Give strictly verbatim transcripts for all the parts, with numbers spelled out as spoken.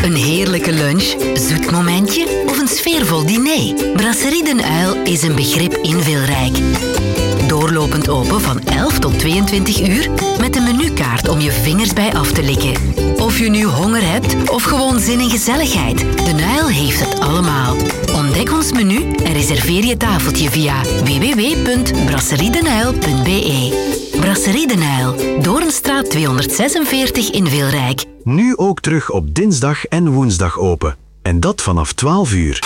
Een heerlijke lunch, zoet momentje of een sfeervol diner? Brasserie Den Uil is een begrip in Wilrijk. Doorlopend open van elf tot tweeëntwintig uur met een menukaart om je vingers bij af te likken. Of je nu honger hebt of gewoon zin in gezelligheid, Den Uil heeft het allemaal. Ontdek ons menu en reserveer je tafeltje via w w w punt brasseriedenuil punt b e. Brasserie Den Uil, Doornstraat tweehonderdzesenveertig in Wilrijk. Nu ook terug op dinsdag en woensdag open. En dat vanaf twaalf uur.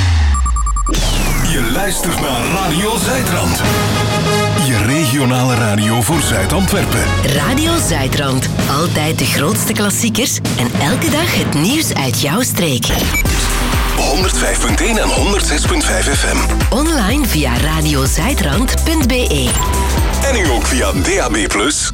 Je luistert naar Radio Zuidrand. Je regionale radio voor Zuid-Antwerpen. Radio Zuidrand. Altijd de grootste klassiekers en elke dag het nieuws uit jouw streek. honderdvijf punt één en honderdzes punt vijf F M. Online via radiozuidrand punt b e. En nu ook via D A B plus.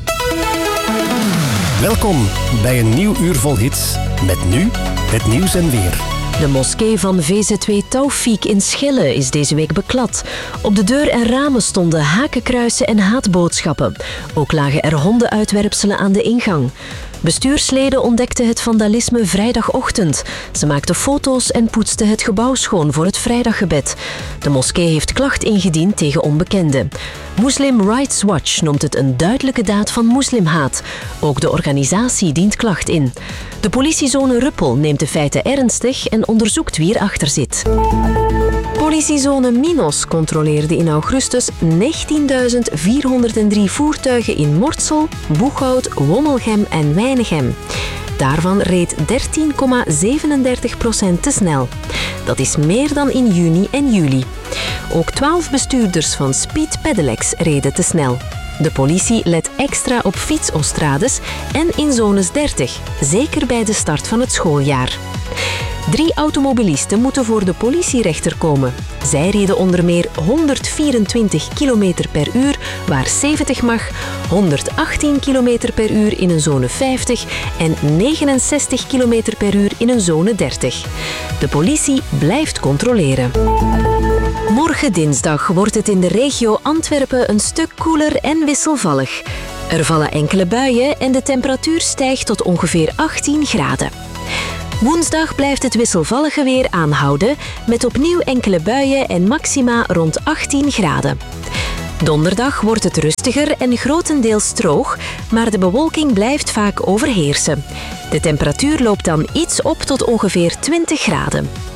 Welkom bij een nieuw uur vol hits. Met nu het nieuws en weer. De moskee van V Z W Tawfiq in Schille is deze week beklad. Op de deur en ramen stonden hakenkruisen en haatboodschappen. Ook lagen er hondenuitwerpselen aan de ingang. Bestuursleden ontdekten het vandalisme vrijdagochtend. Ze maakten foto's en poetsten het gebouw schoon voor het vrijdaggebed. De moskee heeft klacht ingediend tegen onbekenden. Muslim Rights Watch noemt het een duidelijke daad van moslimhaat. Ook de organisatie dient klacht in. De politiezone Ruppel neemt de feiten ernstig en onderzoekt wie erachter zit. Politiezone Minos controleerde in augustus negentienduizend vierhonderddrie voertuigen in Mortsel, Boeghout, Wommelgem en Weinigem. Daarvan reed dertien komma zevenendertig procent te snel. Dat is meer dan in juni en juli. Ook twaalf bestuurders van Speed Pedelecs reden te snel. De politie let extra op fietsostrades en in zones dertig, zeker bij de start van het schooljaar. Drie automobilisten moeten voor de politierechter komen. Zij reden onder meer honderdvierentwintig kilometer per uur waar zeventig mag, honderdachttien kilometer per uur in een zone vijftig en negenenzestig kilometer per uur in een zone dertig. De politie blijft controleren. Morgen dinsdag wordt het in de regio Antwerpen een stuk koeler en wisselvallig. Er vallen enkele buien en de temperatuur stijgt tot ongeveer achttien graden. Woensdag blijft het wisselvallige weer aanhouden, met opnieuw enkele buien en maxima rond achttien graden. Donderdag wordt het rustiger en grotendeels droog, maar de bewolking blijft vaak overheersen. De temperatuur loopt dan iets op tot ongeveer twintig graden.